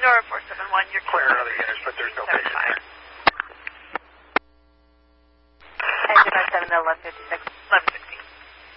Nora 471, you're clear another units, but there's no patient there. Engine 97 to 1156.